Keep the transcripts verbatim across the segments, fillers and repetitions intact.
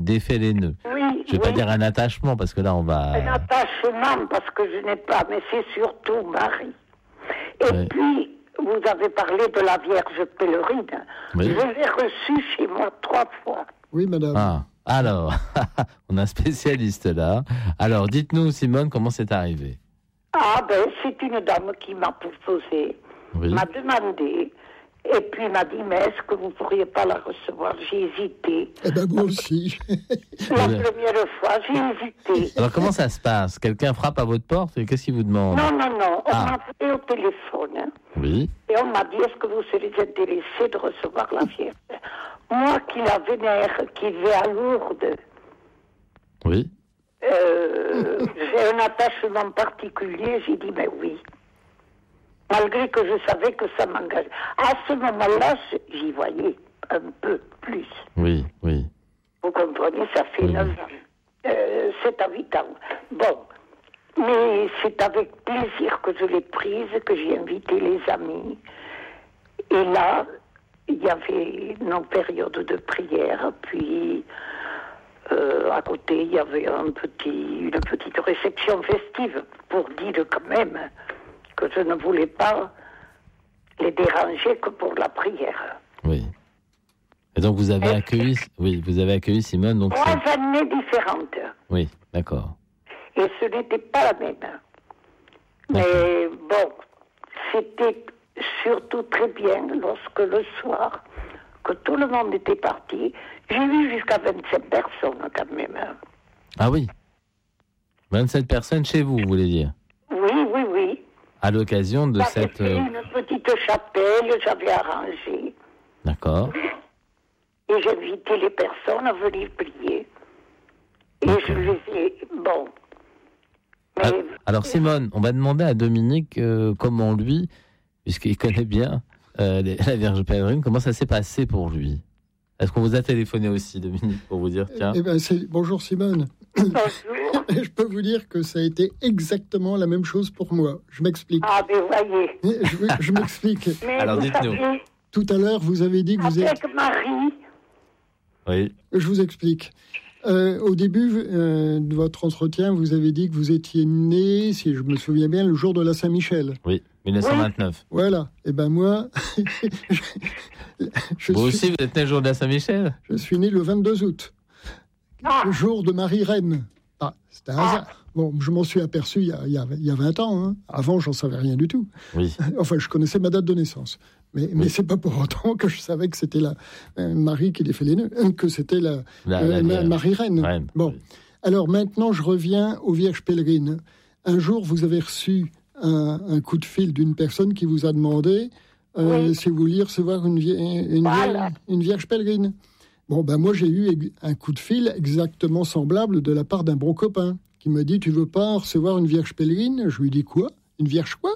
défait les nœuds. Oui, Je vais oui. pas dire un attachement, parce que là, on va... Un attachement, parce que je n'ai pas, mais c'est surtout Marie. Et Oui. puis, vous avez parlé de la Vierge pèlerine. Oui. Je l'ai reçue chez moi trois fois. Oui, madame. Ah, alors, on a un spécialiste là. Alors, dites-nous, Simone, comment c'est arrivé? Ah ben, c'est une dame qui m'a proposé, Oui. m'a demandé, et puis m'a dit, mais est-ce que vous ne pourriez pas la recevoir? J'ai hésité. Eh ben, moi aussi. La Oui. première fois, j'ai hésité. Alors, comment ça se passe? Quelqu'un frappe à votre porte et qu'est-ce qu'il vous demande? Non, non, non, on Ah. m'a appelé au téléphone, hein, Oui, et on m'a dit, est-ce que vous serez intéressé de recevoir la Vierge? Moi qui la vénère, qui vais à Lourdes, oui. euh, j'ai un attachement particulier, j'ai dit, mais oui. Malgré que je savais que ça m'engageait. À ce moment-là, j'y voyais un peu plus. Oui, oui. Vous comprenez, ça fait Oui. neuf ans. Euh, sept à huit ans. Bon. Mais c'est avec plaisir que je l'ai prise, que j'ai invité les amis. Et là, il y avait nos périodes de prière, puis euh, à côté, il y avait un petit, une petite réception festive pour dire quand même que je ne voulais pas les déranger que pour la prière. Oui. Et donc, vous avez Est-ce accueilli... Oui, vous avez accueilli Simone, donc... Trois c'est- années différentes. Oui, d'accord. Et ce n'était pas la même. Mais bon, c'était surtout très bien lorsque le soir, que tout le monde était parti, j'ai vu jusqu'à vingt-cinq personnes quand même. Ah oui. vingt-sept personnes chez vous, vous voulez dire? Oui, oui, oui. À l'occasion de J'avais cette... fait euh, une petite chapelle, j'avais arrangé. D'accord. Et j'invitais les personnes à venir prier. Et Ok. je les ai... Bon. Mais... Ah, Alors Simone, on va demander à Dominique euh, comment lui, puisqu'il connaît bien euh, les- la Vierge pèlerine, comment ça s'est passé pour lui. Est-ce qu'on vous a téléphoné aussi, Dominique, pour vous dire, tiens, Eh ben, c'est... Bonjour, Simone. Bonjour. Je peux vous dire que ça a été exactement la même chose pour moi. Je m'explique. Ah, ben voyez. Je, je m'explique. Mais Alors, vous dites-nous. savez, Tout à l'heure, vous avez dit que vous êtes... avec Marie, oui, Je vous explique. Euh, au début euh, de votre entretien, vous avez dit que vous étiez né, si je me souviens bien, le jour de la Saint-Michel. oui, dix-neuf cent vingt-neuf. Voilà. Et ben moi, je, je Vous suis, aussi, vous êtes né le jour de la Saint-Michel? je suis né le vingt-deux août, ah, le jour de Marie-Reine. Ah, c'était un hasard. Bon, je m'en suis aperçu il y a, il y a, il y a vingt ans. Hein. Avant, j'en savais rien du tout. Oui, Enfin, je connaissais ma date de naissance. Mais, mais c'est pas pour autant que je savais que c'était la euh, Marie qui défait les nœuds, euh, que c'était la, la, euh, la Ma- Vierge. Marie-Reine. Reine. Bon. Alors maintenant, je reviens aux Vierges pèlerines. Un jour, vous avez reçu un, un coup de fil d'une personne qui vous a demandé euh, Oui. si vous vouliez recevoir une, vie- une, Voilà. vierge, une Vierge pèlerine. Bon, ben moi, j'ai eu ex- un coup de fil exactement semblable de la part d'un bon copain qui m'a dit, tu veux pas recevoir une Vierge pèlerine? Je lui ai dit, quoi? Une Vierge quoi?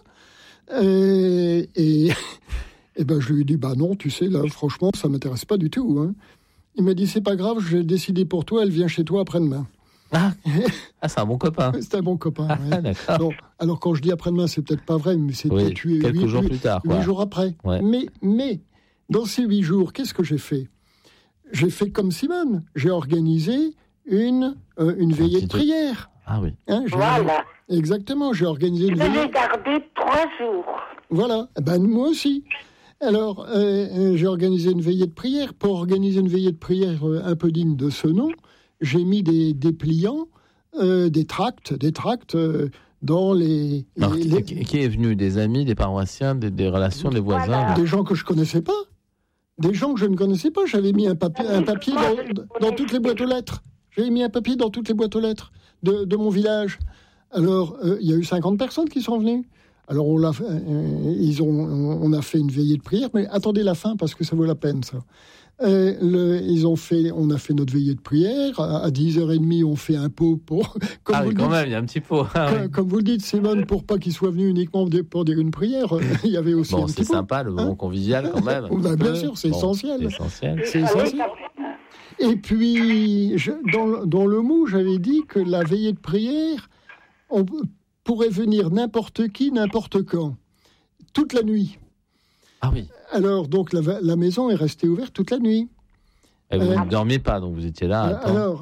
Euh, Et... Et ben, je lui ai dit, bah non, tu sais, là, franchement, ça m'intéresse pas du tout. Hein. Il m'a dit, c'est pas grave, j'ai décidé pour toi, elle vient chez toi après-demain. Ah, ah c'est un bon copain. C'est un bon copain. Ah, ouais. d'accord. Bon, alors, quand je dis après-demain, c'est peut-être pas vrai, mais c'est Oui, peut-être huit, quelques huit- jours huit- plus tard, huit quoi. jours après. Ouais. Mais, mais, dans ces huit jours, qu'est-ce que j'ai fait? J'ai fait comme Simone. J'ai organisé une, euh, une veillée de petit truc. prière. Ah oui. Hein, j'ai- voilà. Exactement, j'ai organisé Je une veillée. l'ai gardé trois jours. Voilà, Eh ben, moi aussi. Alors, euh, euh, j'ai organisé une veillée de prière. Pour organiser une veillée de prière euh, un peu digne de ce nom, j'ai mis des, des pliants, euh, des tracts, des tracts euh, dans les... Alors, les- qui, les- qui- qui est venu? Des amis, des paroissiens, des, des relations, des voisins? Voilà. des gens que je connaissais pas. Des gens que je ne connaissais pas. J'avais mis un papier, un papier dans, dans toutes les boîtes aux lettres. J'avais mis un papier dans toutes les boîtes aux lettres de, de mon village. Alors, euh, il y a eu cinquante personnes qui sont venues. Alors, on, l'a, fait- euh, ils ont, on a fait une veillée de prière, mais attendez la fin parce que ça vaut la peine, ça. Euh, le, ils ont fait, on a fait notre veillée de prière. À, à dix heures trente, on fait un pot pour... Comme, Ah vous oui, le quand dites, même, il y a un petit pot. Ah, comme, oui. comme vous le dites, Simone, pour pas qu'ils soient venus uniquement de- pour dire une prière, euh, il y avait aussi Bon, un c'est petit pot. sympa, le moment Hein convivial quand même. Oh, bah, bien Euh, sûr, c'est bon, essentiel. C'est essentiel. C'est Il fallait essentiel. quand même. Et puis, je- dans, le- dans le mot, j'avais dit que la veillée de prière, on pourrait venir n'importe qui, n'importe quand, toute la nuit. Ah oui. Alors, donc, la, la maison est restée ouverte toute la nuit. Et vous Euh, ne dormiez pas, donc vous étiez là. à Euh, attendre. alors,